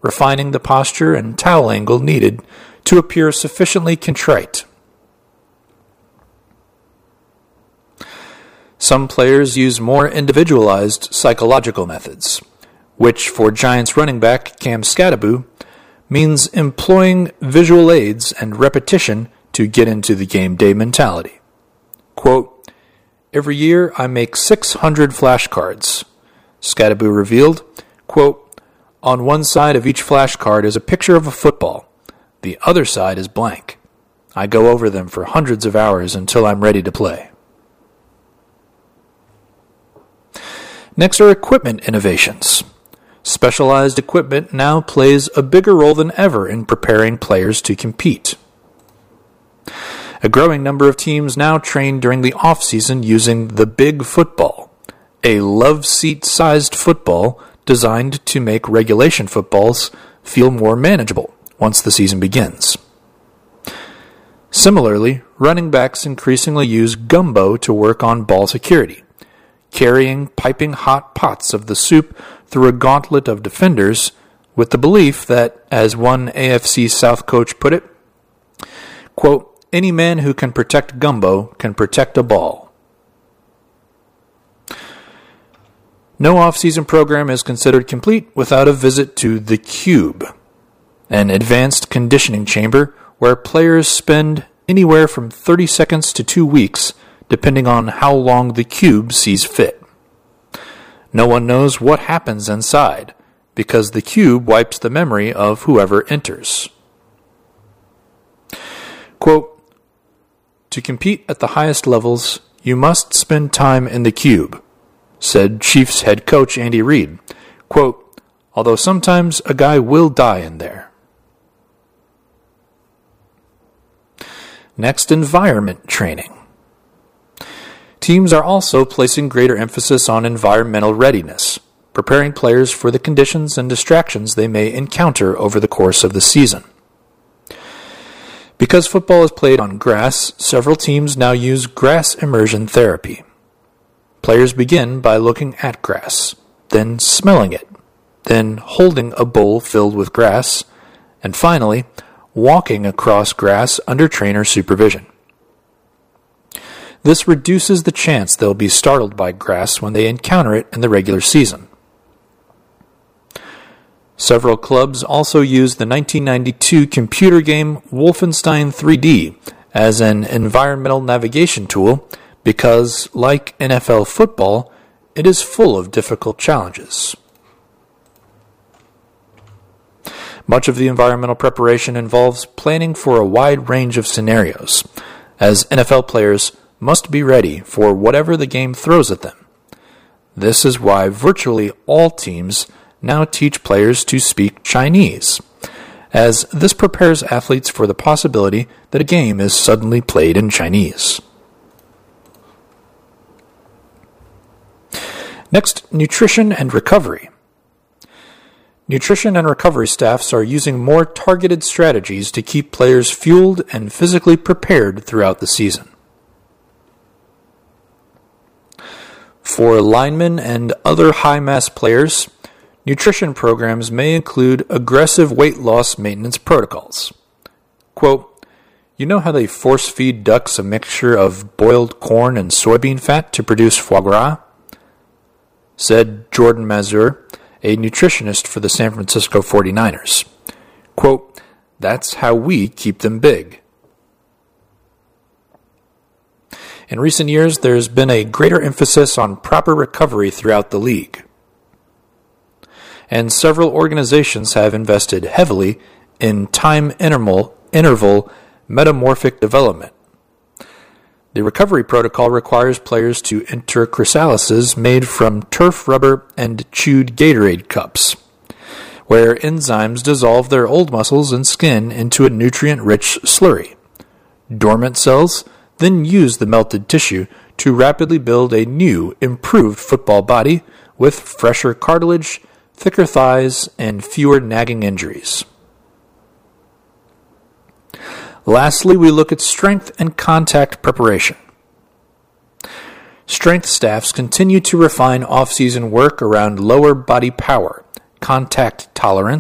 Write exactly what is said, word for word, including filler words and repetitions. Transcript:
refining the posture and towel angle needed to appear sufficiently contrite. Some players use more individualized psychological methods, which for Giants running back Cam Skattebo means employing visual aids and repetition to get into the game day mentality. Quote, "Every year I make six hundred flashcards," Skattebo revealed. Quote, "On one side of each flashcard is a picture of a football. The other side is blank. I go over them for hundreds of hours until I'm ready to play." Next are equipment innovations. Specialized equipment now plays a bigger role than ever in preparing players to compete. A growing number of teams now train during the off-season using the Big Football, a love seat-sized football designed to make regulation footballs feel more manageable once the season begins. Similarly, running backs increasingly use gumbo to work on ball security, carrying piping hot pots of the soup through a gauntlet of defenders with the belief that, as one A F C South coach put it, quote, "Any man who can protect gumbo can protect a ball." No off-season program is considered complete without a visit to the Cube, an advanced conditioning chamber where players spend anywhere from thirty seconds to two weeks depending on how long the Cube sees fit. No one knows what happens inside, because the Cube wipes the memory of whoever enters. Quote, "To compete at the highest levels, you must spend time in the Cube," said Chiefs head coach Andy Reid. Quote, "Although sometimes a guy will die in there." Next, environment training. Teams are also placing greater emphasis on environmental readiness, preparing players for the conditions and distractions they may encounter over the course of the season. Because football is played on grass, several teams now use grass immersion therapy. Players begin by looking at grass, then smelling it, then holding a bowl filled with grass, and finally, walking across grass under trainer supervision. This reduces the chance they'll be startled by grass when they encounter it in the regular season. Several clubs also use the nineteen ninety-two computer game Wolfenstein three D as an environmental navigation tool because, like N F L football, it is full of difficult challenges. Much of the environmental preparation involves planning for a wide range of scenarios, as N F L players must be ready for whatever the game throws at them. This is why virtually all teams now teach players to speak Chinese, as this prepares athletes for the possibility that a game is suddenly played in Chinese. Next, nutrition and recovery. Nutrition and recovery staffs are using more targeted strategies to keep players fueled and physically prepared throughout the season. For linemen and other high-mass players, nutrition programs may include aggressive weight loss maintenance protocols. Quote, "You know how they force-feed ducks a mixture of boiled corn and soybean fat to produce foie gras?" said Jordan Mazur, a nutritionist for the San Francisco forty-niners. Quote, "That's how we keep them big." In recent years, there's been a greater emphasis on proper recovery throughout the league, and several organizations have invested heavily in time interval, interval metamorphic development. The recovery protocol requires players to enter chrysalises made from turf rubber and chewed Gatorade cups, where enzymes dissolve their old muscles and skin into a nutrient-rich slurry. Dormant cells then use the melted tissue to rapidly build a new, improved football body with fresher cartilage, thicker thighs, and fewer nagging injuries. Lastly, we look at strength and contact preparation. Strength staffs continue to refine off-season work around lower body power, contact tolerance,